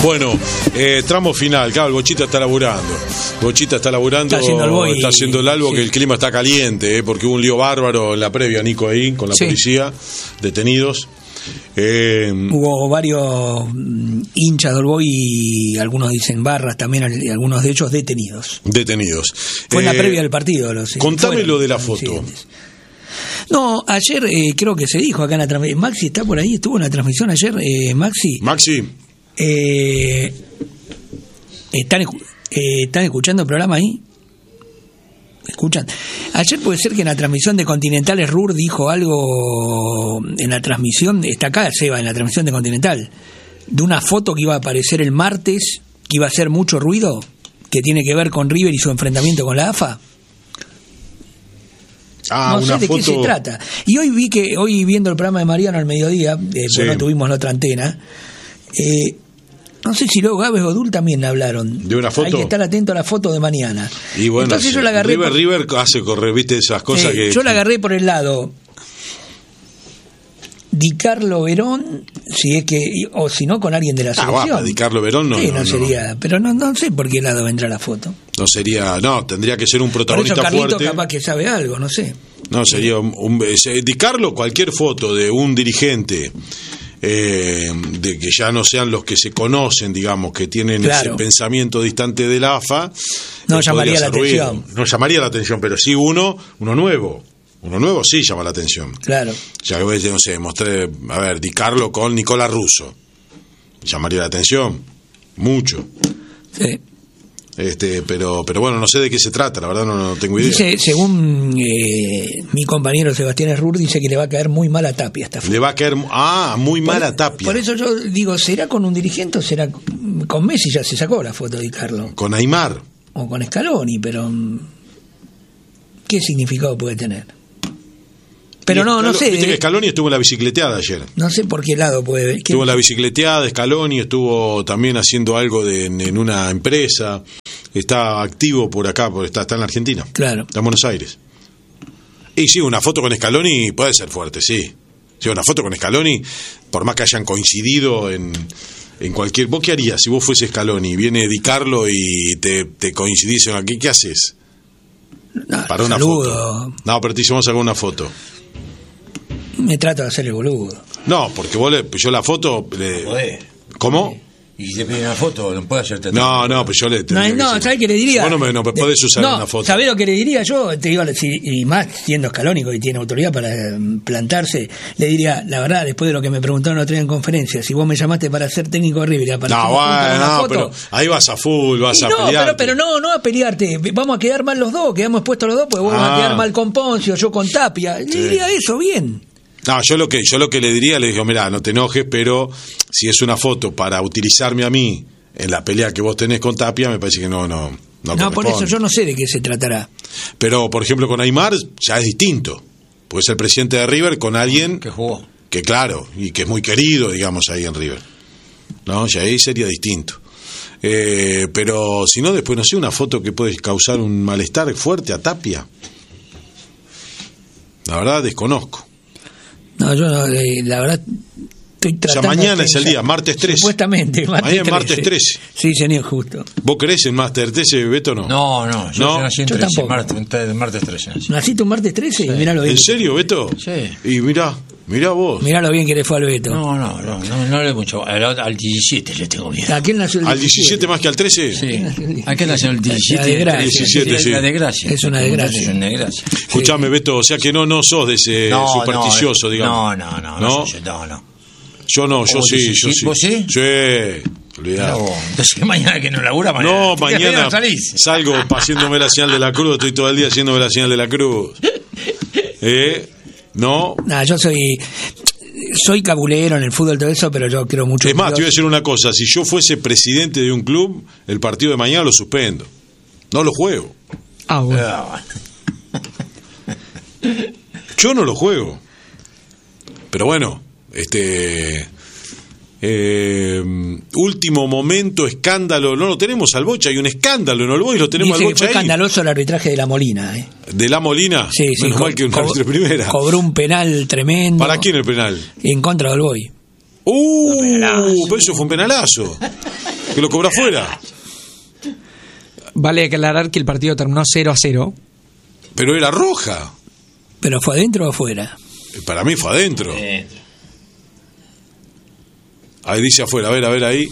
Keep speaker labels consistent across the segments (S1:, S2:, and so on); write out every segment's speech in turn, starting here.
S1: Bueno, tramo final. Claro, el Bochita está laburando. Está haciendo el albo, que el clima está caliente, porque hubo un lío bárbaro en la previa, Nico, ahí, con la policía, detenidos.
S2: Hubo varios hinchas del Boy y algunos dicen barras también, algunos de ellos detenidos. Fue en la previa del partido.
S1: Contame lo de la foto.
S2: No, ayer creo que se dijo acá en la transmisión. Maxi está por ahí, estuvo en la transmisión ayer. Maxi. ¿Están escuchando el programa ahí? ¿Escuchan? Ayer puede ser que en la transmisión de Continental Rur dijo algo en la transmisión, está acá Seba, en la transmisión de Continental, de una foto que iba a aparecer el martes, que iba a hacer mucho ruido, que tiene que ver con River y su enfrentamiento con la AFA. No sé de qué se trata. Y hoy viendo el programa de Mariano al mediodía, porque no tuvimos la otra antena, no sé si luego Gávez o Dul también hablaron. ¿De una foto? Hay que estar atento a la foto de mañana.
S1: Y bueno,
S2: entonces yo la agarré.
S1: River hace correr, viste, esas cosas que.
S2: Yo la agarré por el lado. Di Carlo Verón, si es que, o si no, con alguien de la selección.
S1: Di Carlo Verón no
S2: sería. Pero no sé por qué lado vendrá la foto.
S1: Tendría que ser un protagonista
S2: por eso Carlito
S1: fuerte.
S2: Capaz que sabe algo, no sé.
S1: No, sería Di Carlo, cualquier foto de un dirigente. De que ya no sean los que se conocen, digamos, que tienen ese pensamiento distante del AFA,
S2: no llamaría la atención.
S1: No llamaría la atención, pero sí uno nuevo. Uno nuevo sí llama la atención.
S2: Claro.
S1: Ya que no sé, mostré, Di Carlo con Nicola Russo. Llamaría la atención. Mucho.
S2: Sí.
S1: Pero bueno, no sé de qué se trata, la verdad no tengo idea.
S2: Dice, según mi compañero Sebastián Herrur, dice que le va a caer muy mal a Tapia esta foto.
S1: Le va a caer muy mal a Tapia.
S2: Por eso yo digo, ¿será con un dirigente o será con Messi? Ya se sacó la foto de Carlos.
S1: Con Aimar.
S2: O con Scaloni, pero ¿qué significado puede tener? Pero no sé.
S1: Viste que Scaloni estuvo en la bicicleteada ayer.
S2: No sé por qué lado puede ver.
S1: Estuvo en la bicicleteada, Scaloni estuvo también haciendo algo en una empresa. Está activo por acá, está en la Argentina.
S2: Claro.
S1: Está en Buenos Aires. Y sí, una foto con Scaloni puede ser fuerte, sí. Sí, una foto con Scaloni, por más que hayan coincidido en cualquier... ¿Vos qué harías si vos fuese Scaloni? Viene Di Carlo y te coincidís en aquí, ¿qué haces? Para una foto. No, pero te hicimos alguna foto.
S2: Me trato de hacer el boludo.
S1: No, porque yo la foto... ¿Cómo?
S3: Y si te piden una foto, no puedo hacerte.
S1: No, pues yo le...
S2: ¿sabes qué le diría?
S1: Vos no me podés usar una foto.
S2: ¿Sabés lo que le diría yo? Te digo, y más siendo escalónico y tiene autoridad para plantarse, le diría, la verdad, después de lo que me preguntaron otro día en conferencia, si vos me llamaste para ser técnico de River, para
S1: una foto, pero ahí vas a full, vas a pelearte.
S2: Pero no a pelearte, vamos a quedar mal los dos, quedamos expuestos los dos, porque vos vas a quedar mal con Poncio, yo con Tapia. Le diría eso, bien.
S1: No, yo lo que le diría, le digo, mirá, no te enojes, pero si es una foto para utilizarme a mí en la pelea que vos tenés con Tapia, me parece que no
S2: por eso yo no sé de qué se tratará.
S1: Pero, por ejemplo, con Aimar ya es distinto. Puede ser presidente de River con alguien
S3: que jugó.
S1: Que claro, y que es muy querido, digamos, ahí en River. No, ya ahí sería distinto. Pero si no, después, no sé, una foto que puede causar un malestar fuerte a Tapia. La verdad, desconozco.
S2: No, yo la verdad estoy tratando.
S1: O sea, mañana es el día, martes 13.
S2: Supuestamente,
S1: mañana es martes 13.
S2: Sí, señor, justo.
S1: ¿Vos creés en martes 13, Beto, o no?
S3: No, yo nací en 13, martes 13.
S2: ¿Naciste un martes 13?
S3: Sí.
S2: Mirá lo bien.
S1: ¿En serio, Beto?
S3: Sí.
S1: Y mirá vos.
S2: Mirá lo bien que le fue al Beto.
S3: No le mucho. Al 17 le tengo miedo.
S2: ¿A quién nació el 17?
S1: ¿Al 17 más que al 13?
S3: Sí. ¿A quién nació el 17?
S2: La desgracia.
S1: 17, sí.
S3: La desgracia.
S2: Es una desgracia.
S3: Es una desgracia.
S1: Escuchame, Beto, o sea que no sos de ese supersticioso, digamos.
S3: No.
S1: Yo sí.
S3: ¿Vos sí?
S1: Sí. Olvidá.
S3: Entonces mañana que no labura,
S1: No, mañana salgo haciéndome la señal de la cruz, estoy todo el día haciéndome la señal de la cruz. No.
S2: Yo soy cabulero en el fútbol, todo eso, pero yo creo mucho.
S1: Es más, te voy a decir una cosa, si yo fuese presidente de un club, el partido de mañana lo suspendo. No lo juego.
S2: Bueno.
S1: Yo no lo juego. Pero bueno, último momento, escándalo. No lo tenemos al Bocha, hay un escándalo en el Boy, lo tenemos
S2: Dice
S1: al Bocha.
S2: Fue escandaloso el arbitraje de La Molina.
S1: ¿De La Molina?
S2: Sí.
S1: Menos mal que un árbitro de primera.
S2: Cobró un penal tremendo.
S1: ¿Para quién el penal?
S2: En contra del Boy.
S1: Pero eso fue un penalazo. Que lo cobra afuera.
S4: Vale aclarar que el partido terminó 0-0.
S1: Pero era roja.
S2: ¿Pero fue adentro o afuera?
S1: Para mí fue adentro. Ahí dice afuera, a ver ahí.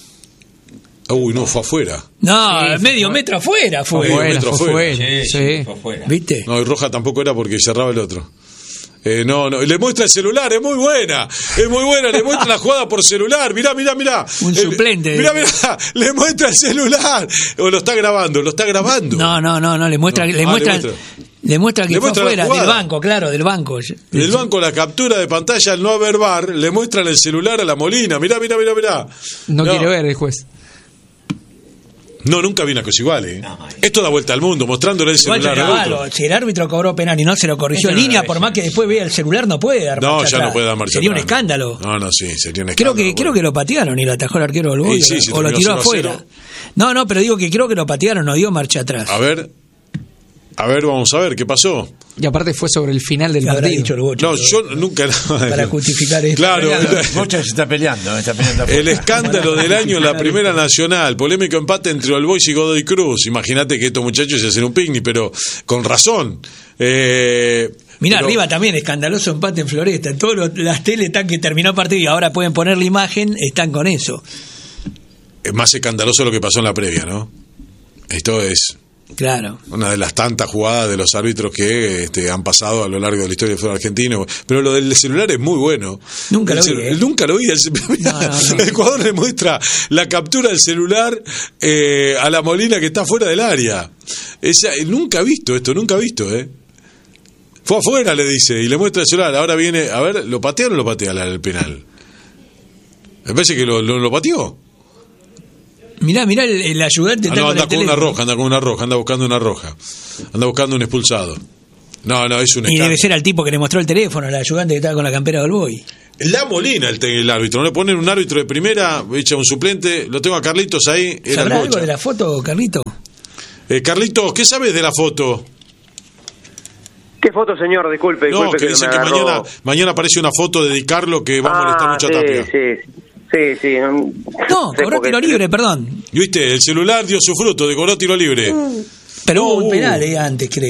S1: Uy, no, fue afuera.
S2: No,
S3: Sí,
S2: medio metro afuera fue.
S1: Medio metro afuera.
S4: Sí.
S3: Fue afuera.
S2: ¿Viste?
S1: No, y roja tampoco era porque cerraba el otro. No, le muestra el celular, es muy buena, le muestra la jugada por celular, mirá.
S2: Un suplente.
S1: Mirá, le muestra el celular, o lo está grabando.
S2: No, le muestra,
S1: No.
S2: le muestra que
S1: Le
S2: fue
S1: muestra la
S2: afuera,
S1: jugada.
S2: del banco, claro, del banco.
S1: Del banco la captura de pantalla al no haber VAR, le muestran el celular a la Molina, mirá.
S4: No quiere ver el juez.
S1: No, nunca vi una cosa igual,
S3: No,
S1: Esto da vuelta al mundo, mostrándole el
S2: Igual,
S1: celular al otro.
S2: si el árbitro cobró penal y no se lo corrigió en
S3: Esto no
S2: línea,
S3: lo
S2: por
S3: ves.
S2: más que después vea el celular, no puede dar
S1: No,
S2: marcha
S1: ya no
S2: atrás.
S1: puede dar marcha
S2: Sería un
S1: atrás.
S2: escándalo.
S1: No, sí, sería un
S2: Creo
S1: escándalo.
S2: que lo patearon y lo atajó el arquero del Boy,
S1: Sí, sí,
S2: o lo
S1: terminó
S2: tiró
S1: 0-0.
S2: afuera. No, pero digo que creo que lo patearon, no dio marcha atrás.
S1: A ver, vamos a ver, ¿qué pasó?
S4: Y aparte fue sobre el final del
S2: ¿Qué habrá
S4: partido.
S2: dicho el Bocha?
S1: No, yo nunca...
S2: Para justificar esto.
S1: Claro,
S3: Bocha se está peleando afuera.
S1: el escándalo del año en la Primera Nacional, polémico empate entre All Boys y Godoy Cruz. Imagínate que estos muchachos se hacen un picnic, pero con razón.
S2: Mirá,
S1: Pero-
S2: arriba también, escandaloso empate en Floresta. Todas las teles están que terminó el partido y ahora pueden poner la imagen, están con eso.
S1: Es más escandaloso lo que pasó en la previa, ¿no? Esto es
S2: Claro.
S1: una de las tantas jugadas de los árbitros que han pasado a lo largo de la historia del fútbol argentino. Pero lo del celular es muy bueno.
S2: Nunca lo vi,
S1: Nunca lo vi.
S2: No.
S1: El jugador le muestra la captura del celular a la Molina que está fuera del área. Nunca he visto esto, Fue afuera, le dice, y le muestra el celular. Ahora viene, a ver, ¿lo patea o no lo patea el penal? Me parece que lo pateó.
S2: Mirá el ayudante está
S1: No,
S2: con
S1: anda
S2: el
S1: con una
S2: teléfono.
S1: roja, anda buscando una roja. Anda buscando un expulsado. No, es un
S2: Y
S1: escándalo.
S2: debe ser al tipo que le mostró el teléfono, el ayudante que estaba con la campera del Boy.
S1: La Molina el árbitro, no le ponen un árbitro de primera, echa un suplente, lo tengo a Carlitos ahí, era el
S2: ¿Sabrá algo
S1: Bocha.
S2: de la foto, Carlito?
S1: Carlitos, ¿qué sabes de la foto?
S5: ¿Qué foto, señor? Disculpe
S1: No, que
S5: me
S1: dicen que
S5: agarró.
S1: mañana aparece una foto de Di Carlo que va a molestar mucho a Tapia.
S5: Sí.
S2: No, cobró tiro libre, perdón.
S1: ¿Viste? El celular dio su fruto, de cobró tiro libre.
S2: Pero hubo un penal antes, creo.